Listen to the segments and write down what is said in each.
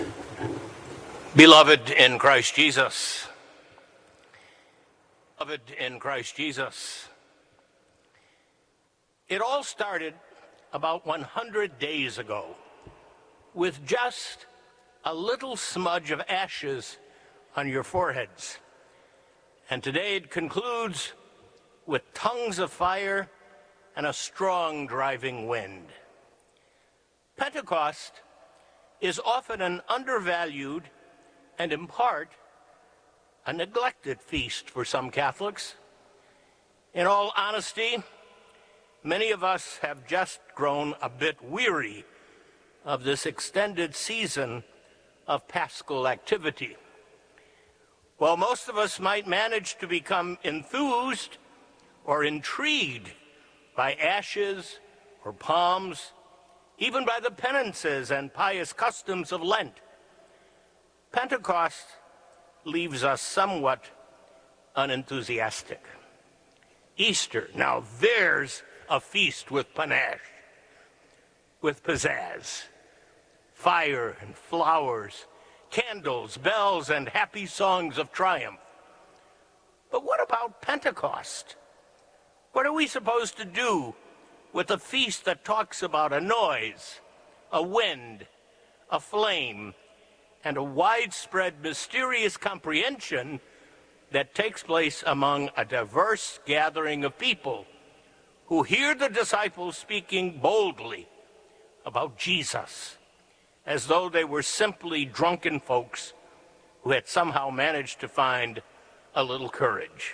Beloved in Christ Jesus, beloved in Christ Jesus, it all started about 100 days ago with just a little smudge of ashes on your foreheads. And today it concludes with tongues of fire and a strong driving wind. Pentecost is often an undervalued and in part a neglected feast for some Catholics. In all honesty, many of us have just grown a bit weary of this extended season of Paschal activity. While most of us might manage to become enthused or intrigued by ashes or palms, even by the penances and pious customs of Lent, Pentecost leaves us somewhat unenthusiastic. Easter, now there's a feast with panache, with pizzazz, fire and flowers, candles, bells, and happy songs of triumph. But what about Pentecost? What are we supposed to do with a feast that talks about a noise, a wind, a flame, and a widespread mysterious comprehension that takes place among a diverse gathering of people who hear the disciples speaking boldly about Jesus, as though they were simply drunken folks who had somehow managed to find a little courage?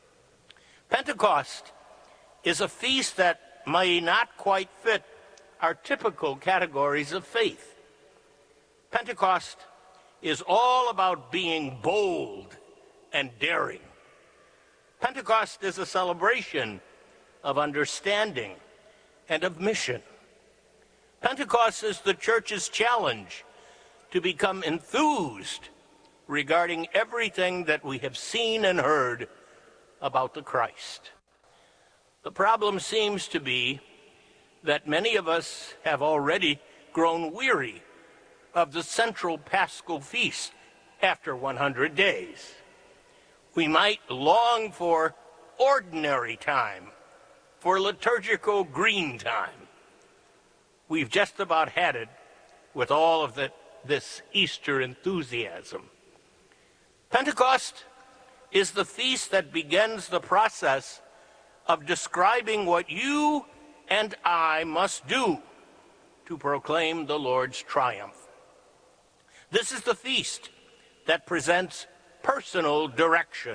Pentecost is a feast that may not quite fit our typical categories of faith. Pentecost is all about being bold and daring. Pentecost is a celebration of understanding and of mission. Pentecost is the church's challenge to become enthused regarding everything that we have seen and heard about the Christ. The problem seems to be that many of us have already grown weary of the central Paschal feast after 100 days. We might long for ordinary time, for liturgical green time. We've just about had it with all of this Easter enthusiasm. Pentecost is the feast that begins the process of describing what you and I must do to proclaim the Lord's triumph. This is the feast that presents personal direction.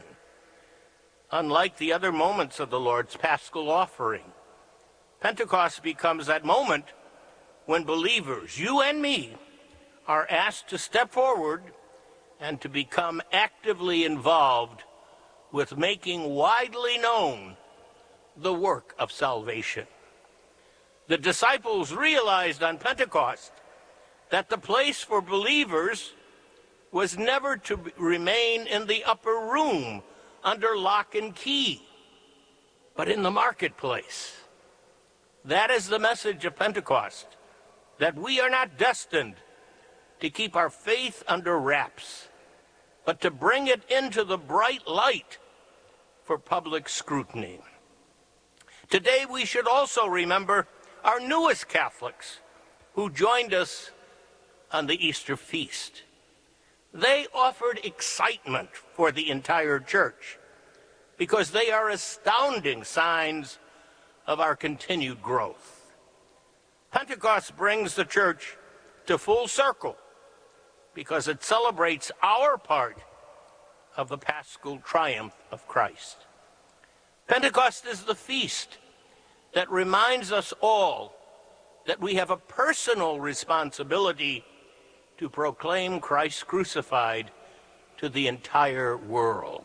Unlike the other moments of the Lord's Paschal offering, Pentecost becomes that moment when believers, you and me, are asked to step forward and to become actively involved with making widely known the work of salvation. The disciples realized on Pentecost that the place for believers was never to remain in the upper room under lock and key, but in the marketplace. That is the message of Pentecost, that we are not destined to keep our faith under wraps, but to bring it into the bright light for public scrutiny. Today we should also remember our newest Catholics who joined us on the Easter feast. They offered excitement for the entire church because they are astounding signs of our continued growth. Pentecost brings the church to full circle because it celebrates our part of the Paschal triumph of Christ. Pentecost is the feast that reminds us all that we have a personal responsibility to proclaim Christ crucified to the entire world.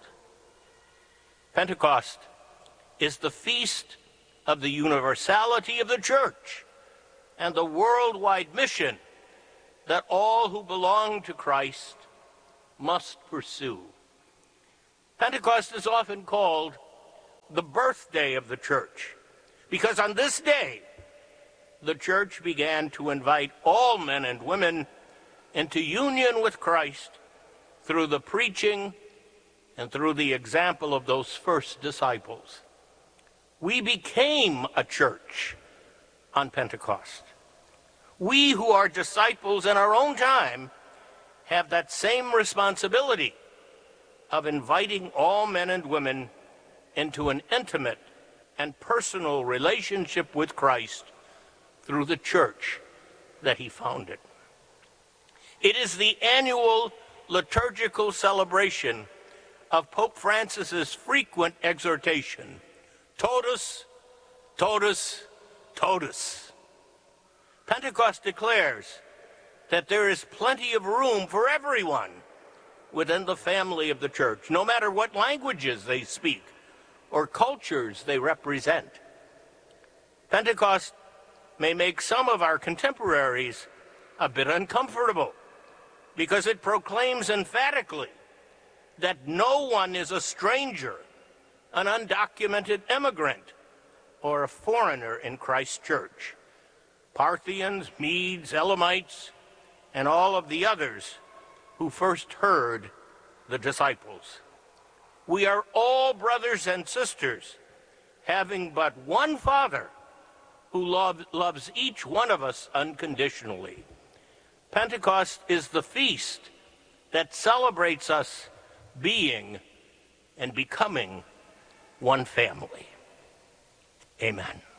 Pentecost is the feast of the universality of the church and the worldwide mission that all who belong to Christ must pursue. Pentecost is often called the birthday of the church because on this day, the church began to invite all men and women into union with Christ through the preaching and through the example of those first disciples. We became a church on Pentecost. We who are disciples in our own time have that same responsibility of inviting all men and women into an intimate and personal relationship with Christ through the church that he founded. It is the annual liturgical celebration of Pope Francis's frequent exhortation, totus, totus, totus. Pentecost declares that there is plenty of room for everyone within the family of the church, no matter what languages they speak or cultures they represent. Pentecost may make some of our contemporaries a bit uncomfortable because it proclaims emphatically that no one is a stranger, an undocumented immigrant, or a foreigner in Christ's church. Parthians, Medes, Elamites, and all of the others who first heard the disciples. We are all brothers and sisters, having but one Father who loves each one of us unconditionally. Pentecost is the feast that celebrates us being and becoming one family. Amen.